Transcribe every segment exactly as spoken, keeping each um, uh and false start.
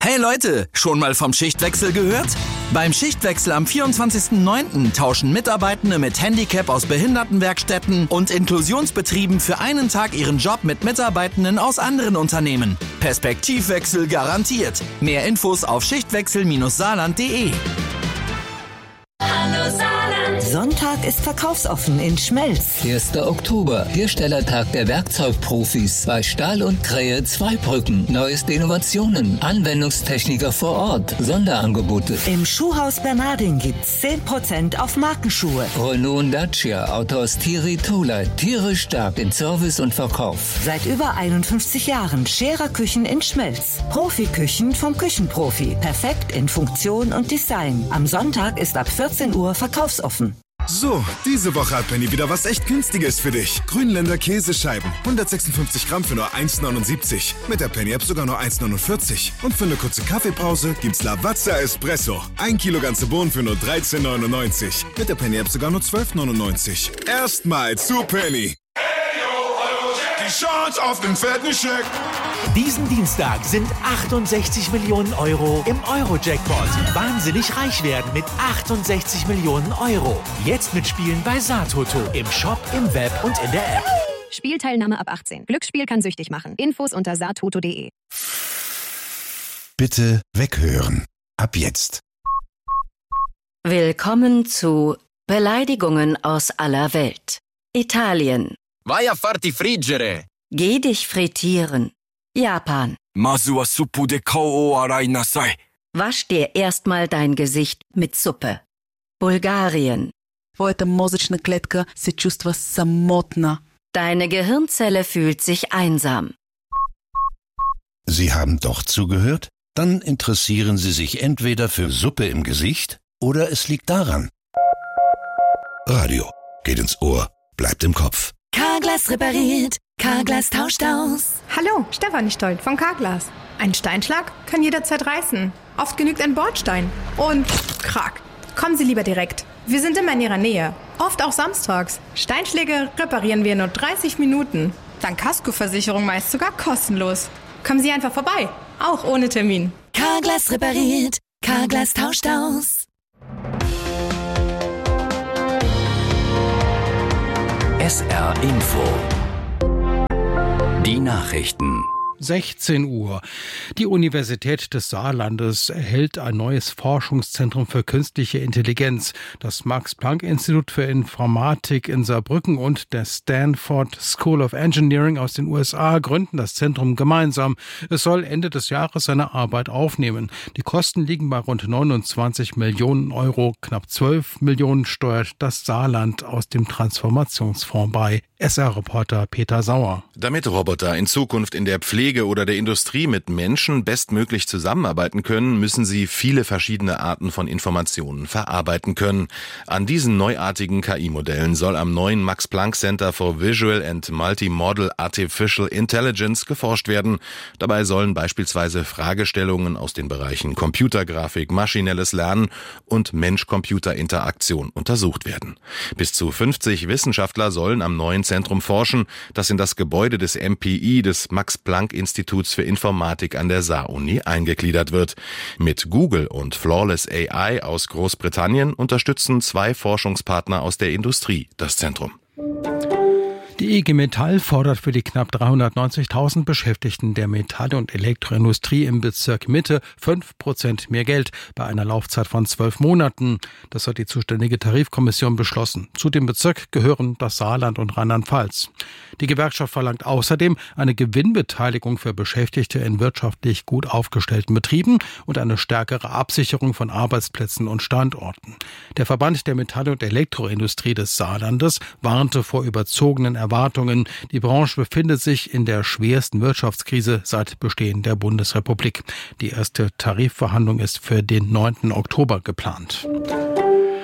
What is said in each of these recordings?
Hey Leute, schon mal vom Schichtwechsel gehört? Beim Schichtwechsel am vierundzwanzigsten neunten tauschen Mitarbeitende mit Handicap aus Behindertenwerkstätten und Inklusionsbetrieben für einen Tag ihren Job mit Mitarbeitenden aus anderen Unternehmen. Perspektivwechsel garantiert. Mehr Infos auf schichtwechsel Saarland punkt de. Hallo Saarland! Sonntag ist verkaufsoffen in Schmelz. erster Oktober, Herstellertag der Werkzeugprofis bei Stahl und Krähe Zweibrücken. Neueste Innovationen, Anwendungstechniker vor Ort, Sonderangebote. Im Schuhhaus Bernardin gibt's zehn Prozent auf Markenschuhe. Renault und Dacia, Autos Thierry Toleit, tierisch stark in Service und Verkauf. Seit über einundfünfzig Jahren Scherer Küchen in Schmelz. Profiküchen vom Küchenprofi. Perfekt in Funktion und Design. Am Sonntag ist ab vierzehn Uhr verkaufsoffen. So, diese Woche hat Penny wieder was echt Günstiges für dich. Grünländer Käsescheiben, hundertsechsundfünfzig Gramm für nur eins neunundsiebzig. Mit der Penny-App sogar nur eins neunundvierzig. Und für eine kurze Kaffeepause gibt's Lavazza Espresso. Ein Kilo ganze Bohnen für nur dreizehn neunundneunzig. Mit der Penny-App sogar nur zwölf neunundneunzig. Erstmal zu Penny. Die Chance auf den fetten Scheck. Diesen Dienstag sind achtundsechzig Millionen Euro im Euro-Jackpot. Wahnsinnig reich werden mit achtundsechzig Millionen Euro. Jetzt mitspielen bei Saartoto. Im Shop, im Web und in der App. Spielteilnahme ab achtzehn. Glücksspiel kann süchtig machen. Infos unter saartoto punkt de. Bitte weghören. Ab jetzt. Willkommen zu Beleidigungen aus aller Welt. Italien. Vai a farti friggere. Geh dich frittieren. Japan. Masu wa suppu de kao o arai nasai. Wasch dir erstmal dein Gesicht mit Suppe. Bulgarien. Твоята мозъчна клетка се чувства самотна. Deine Gehirnzelle fühlt sich einsam. Sie haben doch zugehört? Dann interessieren Sie sich entweder für Suppe im Gesicht oder es liegt daran. Radio geht ins Ohr, bleibt im Kopf. Carglass repariert, Carglass tauscht aus. Hallo, Stefanie Stoll von Carglass. Ein Steinschlag kann jederzeit reißen. Oft genügt ein Bordstein. Und krack. Kommen Sie lieber direkt. Wir sind immer in Ihrer Nähe. Oft auch samstags. Steinschläge reparieren wir in nur dreißig Minuten. Dank Kaskoversicherung meist sogar kostenlos. Kommen Sie einfach vorbei. Auch ohne Termin. Carglass repariert, Carglass tauscht aus. S R Info. Die Nachrichten. sechzehn Uhr. Die Universität des Saarlandes erhält ein neues Forschungszentrum für künstliche Intelligenz. Das Max-Planck-Institut für Informatik in Saarbrücken und der Stanford School of Engineering aus den U S A gründen das Zentrum gemeinsam. Es soll Ende des Jahres seine Arbeit aufnehmen. Die Kosten liegen bei rund neunundzwanzig Millionen Euro. Knapp zwölf Millionen steuert das Saarland aus dem Transformationsfonds bei. S R-Reporter Peter Sauer. Damit Roboter in Zukunft in der Pflege oder der Industrie mit Menschen bestmöglich zusammenarbeiten können, müssen sie viele verschiedene Arten von Informationen verarbeiten können. An diesen neuartigen K I-Modellen soll am neuen Max Planck Center for Visual and Multimodal Artificial Intelligence geforscht werden. Dabei sollen beispielsweise Fragestellungen aus den Bereichen Computergrafik, maschinelles Lernen und Mensch-Computer-Interaktion untersucht werden. Bis zu fünfzig Wissenschaftler sollen am neuen Zentrum forschen, das in das Gebäude des M P I, des Max-Planck-Instituts für Informatik an der Saar-Uni, eingegliedert wird. Mit Google und Flawless A I aus Großbritannien unterstützen zwei Forschungspartner aus der Industrie das Zentrum. Die I G Metall fordert für die knapp dreihundertneunzigtausend Beschäftigten der Metall- und Elektroindustrie im Bezirk Mitte fünf Prozent mehr Geld bei einer Laufzeit von zwölf Monaten. Das hat die zuständige Tarifkommission beschlossen. Zu dem Bezirk gehören das Saarland und Rheinland-Pfalz. Die Gewerkschaft verlangt außerdem eine Gewinnbeteiligung für Beschäftigte in wirtschaftlich gut aufgestellten Betrieben und eine stärkere Absicherung von Arbeitsplätzen und Standorten. Der Verband der Metall- und Elektroindustrie des Saarlandes warnte vor überzogenen Erwartungen. Die Branche befindet sich in der schwersten Wirtschaftskrise seit Bestehen der Bundesrepublik. Die erste Tarifverhandlung ist für den neunten Oktober geplant.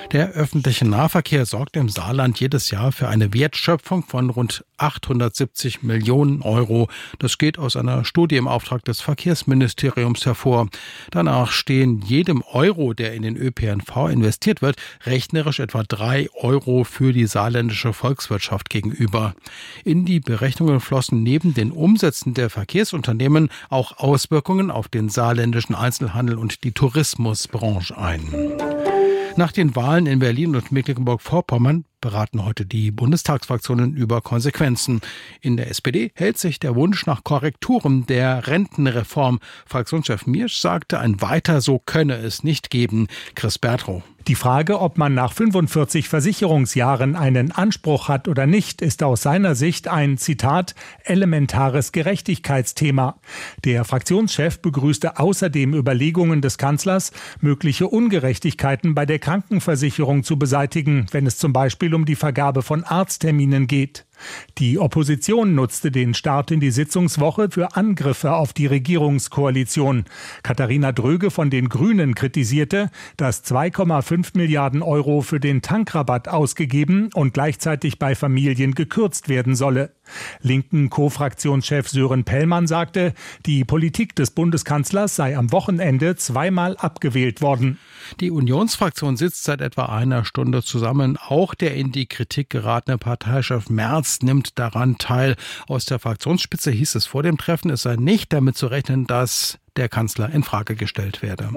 Der öffentliche Nahverkehr sorgt im Saarland jedes Jahr für eine Wertschöpfung von rund achthundertsiebzig Millionen Euro. Das geht aus einer Studie im Auftrag des Verkehrsministeriums hervor. Danach stehen jedem Euro, der in den Ö P N V investiert wird, rechnerisch etwa drei Euro für die saarländische Volkswirtschaft gegenüber. In die Berechnungen flossen neben den Umsätzen der Verkehrsunternehmen auch Auswirkungen auf den saarländischen Einzelhandel und die Tourismusbranche ein. Nach den Wahlen in Berlin und Mecklenburg-Vorpommern beraten heute die Bundestagsfraktionen über Konsequenzen. In der S P D hält sich der Wunsch nach Korrekturen der Rentenreform. Fraktionschef Miersch sagte, ein Weiter so könne es nicht geben. Chris Bertrow. Die Frage, ob man nach fünfundvierzig Versicherungsjahren einen Anspruch hat oder nicht, ist aus seiner Sicht ein, Zitat, elementares Gerechtigkeitsthema. Der Fraktionschef begrüßte außerdem Überlegungen des Kanzlers, mögliche Ungerechtigkeiten bei der Krankenversicherung zu beseitigen, wenn es zum Beispiel um die Vergabe von Arztterminen geht. Die Opposition nutzte den Start in die Sitzungswoche für Angriffe auf die Regierungskoalition. Katharina Dröge von den Grünen kritisierte, dass zwei Komma fünf Milliarden Euro für den Tankrabatt ausgegeben und gleichzeitig bei Familien gekürzt werden solle. Linken Co-Fraktionschef Sören Pellmann sagte, die Politik des Bundeskanzlers sei am Wochenende zweimal abgewählt worden. Die Unionsfraktion sitzt seit etwa einer Stunde zusammen. Auch der in die Kritik geratene Parteichef Merz nimmt daran teil. Aus der Fraktionsspitze hieß es vor dem Treffen, es sei nicht damit zu rechnen, dass der Kanzler in Frage gestellt werde.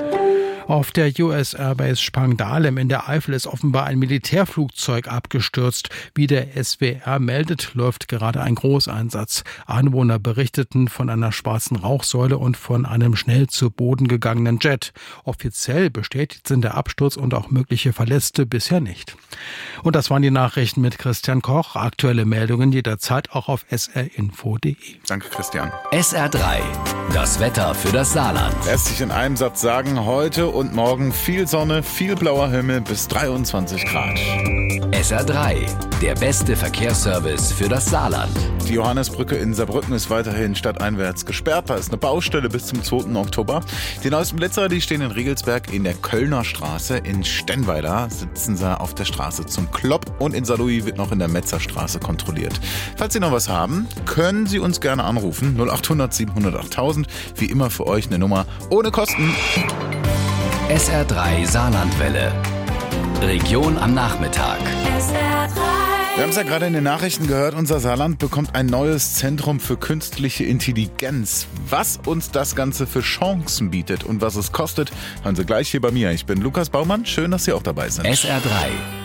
Auf der U S Airbase Spangdahlem in der Eifel ist offenbar ein Militärflugzeug abgestürzt. Wie der S W R meldet, läuft gerade ein Großeinsatz. Anwohner berichteten von einer schwarzen Rauchsäule und von einem schnell zu Boden gegangenen Jet. Offiziell bestätigt sind der Absturz und auch mögliche Verletzte bisher nicht. Und das waren die Nachrichten mit Christian Koch. Aktuelle Meldungen jederzeit auch auf s r info punkt d e. Danke, Christian. S R drei, das Wetter für das Saarland. Lässt sich in einem Satz sagen, heute und morgen viel Sonne, viel blauer Himmel bis dreiundzwanzig Grad. S R drei, der beste Verkehrsservice für das Saarland. Die Johannesbrücke in Saarbrücken ist weiterhin stadteinwärts gesperrt. Da ist eine Baustelle bis zum zweiten Oktober. Die neuesten Blitzer, die stehen in Riegelsberg in der Kölner Straße. In Stennweiler sitzen sie auf der Straße zum Klopp und in Saarlouis wird noch in der Metzerstraße kontrolliert. Falls Sie noch was haben, können Sie uns gerne anrufen. null acht hundert siebenhundert achttausend. Wie immer für euch eine Nummer ohne Kosten. S R drei Saarlandwelle. Region am Nachmittag. S R drei. Wir haben es ja gerade in den Nachrichten gehört, unser Saarland bekommt ein neues Zentrum für künstliche Intelligenz. Was uns das Ganze für Chancen bietet und was es kostet, hören Sie gleich hier bei mir. Ich bin Lukas Baumann, schön, dass Sie auch dabei sind. S R drei.